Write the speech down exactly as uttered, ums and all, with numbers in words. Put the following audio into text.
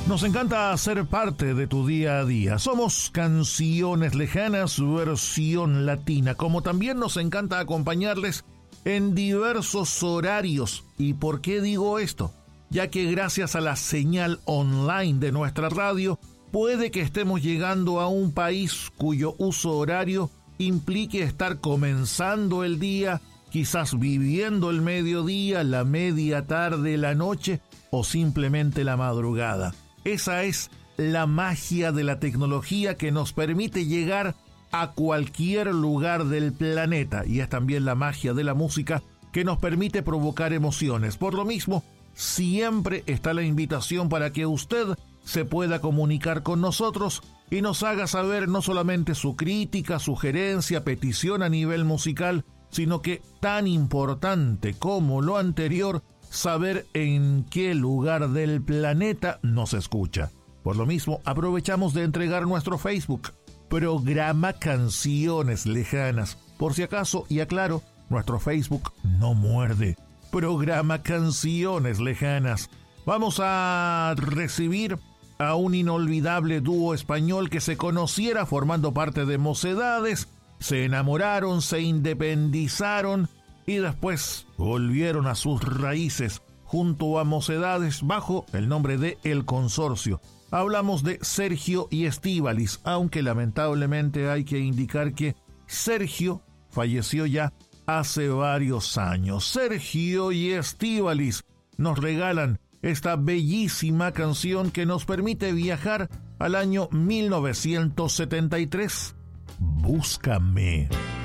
Nos encanta ser parte de tu día a día. Somos Canciones Lejanas, versión latina, como también nos encanta acompañarles en diversos horarios. ¿Y por qué digo esto? Ya que gracias a la señal online de nuestra radio, puede que estemos llegando a un país cuyo uso horario implique estar comenzando el día, quizás viviendo el mediodía, la media tarde, la noche o simplemente la madrugada. Esa es la magia de la tecnología que nos permite llegar a cualquier lugar del planeta, y es también la magia de la música que nos permite provocar emociones. Por lo mismo, siempre está la invitación para que usted se pueda comunicar con nosotros y nos haga saber no solamente su crítica, sugerencia, petición a nivel musical, sino que tan importante como lo anterior, saber en qué lugar del planeta nos escucha. Por lo mismo, aprovechamos de entregar nuestro Facebook, Programa Canciones Lejanas. Por si acaso, y aclaro, nuestro Facebook no muerde. Programa Canciones Lejanas. Vamos a recibir a un inolvidable dúo español que se conociera formando parte de Mocedades, se enamoraron, se independizaron y después volvieron a sus raíces junto a Mocedades bajo el nombre de El Consorcio. Hablamos de Sergio y Estíbaliz, aunque lamentablemente hay que indicar que Sergio falleció ya hace varios años. Sergio y Estíbaliz nos regalan esta bellísima canción que nos permite viajar al año mil novecientos setenta y tres. Búscame.